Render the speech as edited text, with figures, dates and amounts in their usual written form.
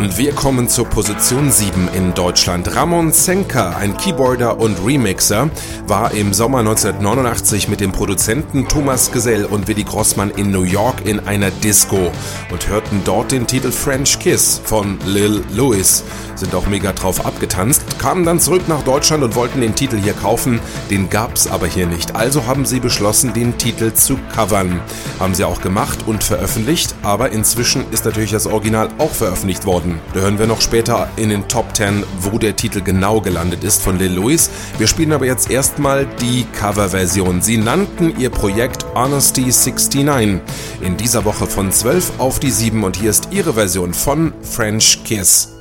Und wir kommen zur Position 7 in Deutschland. Ramon Zenker, ein Keyboarder und Remixer, war im Sommer 1989 mit dem Produzenten Thomas Gesell und Willy Grossmann in New York in einer Disco und hörten dort den Titel French Kiss von Lil Louis. Sind auch mega drauf abgetanzt, kamen dann zurück nach Deutschland und wollten den Titel hier kaufen, den gab's aber hier nicht. Also haben sie beschlossen, den Titel zu covern. Haben sie auch gemacht und veröffentlicht, aber inzwischen ist natürlich das Original auch veröffentlicht worden. Da hören wir noch später in den Top 10, wo der Titel genau gelandet ist von Lil Louis. Wir spielen aber jetzt erstmal die Coverversion. Sie nannten ihr Projekt Honesty 69. In dieser Woche von 12 auf die 7 und hier ist ihre Version von French Kiss.